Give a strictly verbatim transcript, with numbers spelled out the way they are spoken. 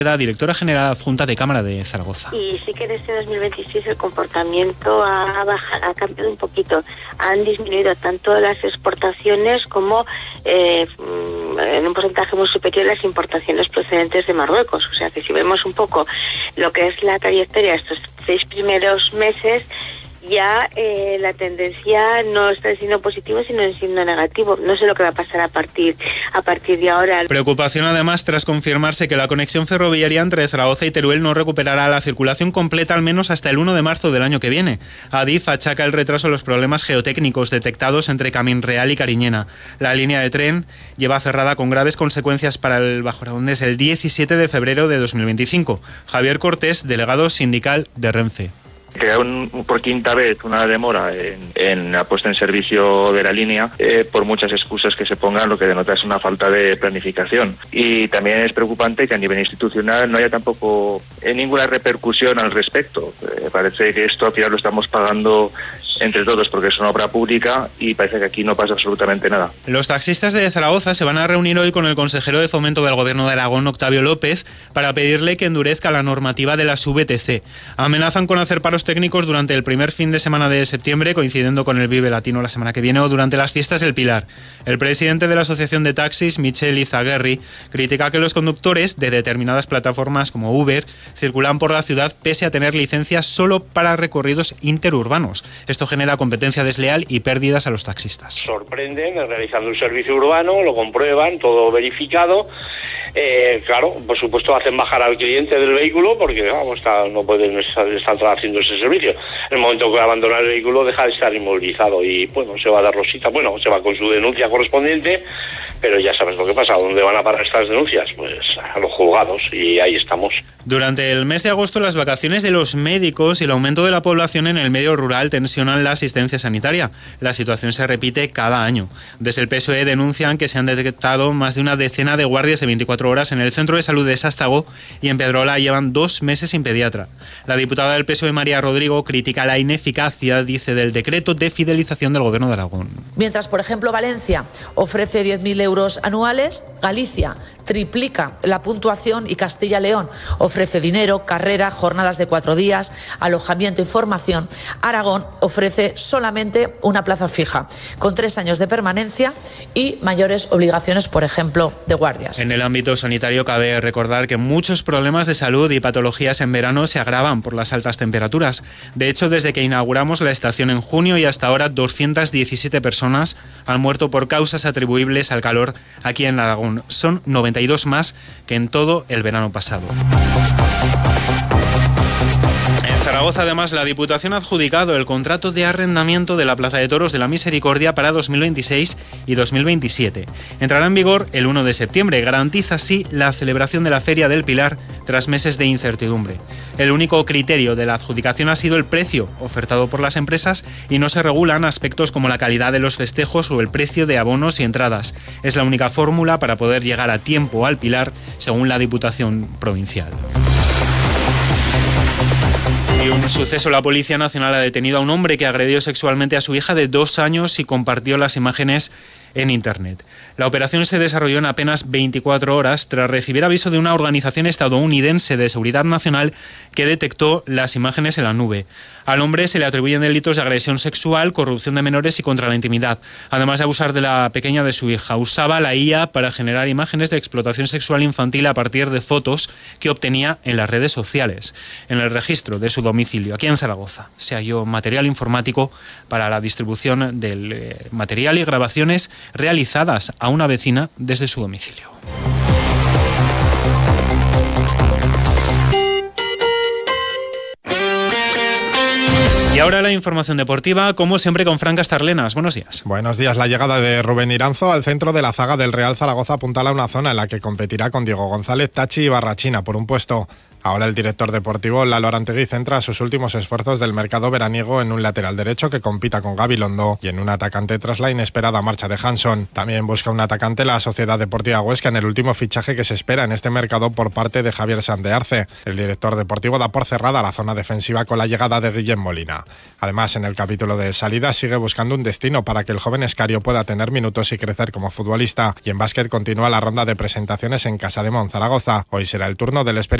Directora General Adjunta de Cámara de Zaragoza. Y sí que en este dos mil veintiséis el comportamiento ha bajado, ha cambiado un poquito. Han disminuido tanto las exportaciones como eh, en un porcentaje muy superior las importaciones procedentes de Marruecos. O sea que si vemos un poco lo que es la trayectoria de estos seis primeros meses, ya eh, la tendencia no está siendo positiva, sino siendo negativo. No sé lo que va a pasar a partir a partir de ahora. Preocupación además tras confirmarse que la conexión ferroviaria entre Zaragoza y Teruel no recuperará la circulación completa al menos hasta el uno de marzo del año que viene. Adif achaca el retraso a los problemas geotécnicos detectados entre Camín Real y Cariñena. La línea de tren lleva cerrada con graves consecuencias para el Bajo Aragón el diecisiete de febrero de dos mil veinticinco. Javier Cortés, delegado sindical de Renfe. Que un, por quinta vez una demora en, en la puesta en servicio de la línea, eh, por muchas excusas que se pongan, lo que denota es una falta de planificación. Y también es preocupante que a nivel institucional no haya tampoco eh, ninguna repercusión al respecto. Eh, parece que esto al final lo estamos pagando entre todos porque es una obra pública y parece que aquí no pasa absolutamente nada. Los taxistas de Zaragoza se van a reunir hoy con el consejero de Fomento del Gobierno de Aragón, Octavio López, para pedirle que endurezca la normativa de las V T C. Amenazan con hacer paros técnicos durante el primer fin de semana de septiembre, coincidiendo con el Vive Latino la semana que viene, o durante las fiestas del Pilar. El presidente de la Asociación de Taxis, Michel Izaguirre, critica que los conductores de determinadas plataformas como Uber circulan por la ciudad pese a tener licencias solo para recorridos interurbanos. Esto genera competencia desleal y pérdidas a los taxistas. Sorprenden realizando un servicio urbano, lo comprueban, todo verificado. Eh, claro, por supuesto hacen bajar al cliente del vehículo porque vamos, está, no pueden estar, estar haciendo ese servicio. En el momento que abandona el vehículo deja de estar inmovilizado y bueno, se va a dar rosita, bueno, se va con su denuncia correspondiente, pero ya sabes lo que pasa. ¿Dónde van a parar estas denuncias? Pues a los juzgados, y ahí estamos. Durante el mes de agosto, las vacaciones de los médicos y el aumento de la población en el medio rural tensionan la asistencia sanitaria. La situación se repite cada año. Desde el P S O E denuncian que se han detectado más de una decena de guardias de veinticuatro horas en el Centro de Salud de Sástago y en Pedrola llevan dos meses sin pediatra. La diputada del P S O E, María Rodrigo, critica la ineficacia, dice, del decreto de fidelización del Gobierno de Aragón. Mientras, por ejemplo, Valencia ofrece diez mil euros anuales, Galicia triplica la puntuación y Castilla y León ofrece dinero, carrera, jornadas de cuatro días, alojamiento y formación. Aragón ofrece solamente una plaza fija, con tres años de permanencia y mayores obligaciones, por ejemplo, de guardias. En el ámbito sanitario cabe recordar que muchos problemas de salud y patologías en verano se agravan por las altas temperaturas. De hecho, desde que inauguramos la estación en junio y hasta ahora, doscientas diecisiete personas han muerto por causas atribuibles al calor aquí en Aragón. Son noventa y dos más que en todo el verano pasado. En Zaragoza, además, la Diputación ha adjudicado el contrato de arrendamiento de la Plaza de Toros de la Misericordia para dos mil veintiséis y dos mil veintisiete. Entrará en vigor el uno de septiembre. Garantiza así la celebración de la Feria del Pilar tras meses de incertidumbre. El único criterio de la adjudicación ha sido el precio ofertado por las empresas y no se regulan aspectos como la calidad de los festejos o el precio de abonos y entradas. Es la única fórmula para poder llegar a tiempo al Pilar, según la Diputación Provincial. Y un suceso: la Policía Nacional ha detenido a un hombre que agredió sexualmente a su hija de dos años y compartió las imágenes en Internet. La operación se desarrolló en apenas veinticuatro horas tras recibir aviso de una organización estadounidense de seguridad nacional que detectó las imágenes en la nube. Al hombre se le atribuyen delitos de agresión sexual, corrupción de menores y contra la intimidad, además de abusar de la pequeña de su hija. Usaba la I A para generar imágenes de explotación sexual infantil a partir de fotos que obtenía en las redes sociales. En el registro de su domicilio, aquí en Zaragoza, se halló material informático para la distribución del eh, material y grabaciones realizadas a una vecina desde su domicilio. Y ahora la información deportiva, como siempre, con Fran Castarlenas. Buenos días. Buenos días. La llegada de Rubén Iranzo al centro de la zaga del Real Zaragoza apuntala a una zona en la que competirá con Diego González, Tachi y Barrachina por un puesto Ahora el director deportivo Lalo Arantegui centra sus últimos esfuerzos del mercado veraniego en un lateral derecho que compita con Gabilondo y en un atacante tras la inesperada marcha de Hanson. También busca un atacante la Sociedad Deportiva Huesca en el último fichaje que se espera en este mercado por parte de Javier Sandearce. El director deportivo da por cerrada la zona defensiva con la llegada de Guillem Molina. Además, en el capítulo de salida sigue buscando un destino para que el joven Escario pueda tener minutos y crecer como futbolista. Y en básquet continúa la ronda de presentaciones en Casa de Mon, Zaragoza. Hoy será el turno del experimento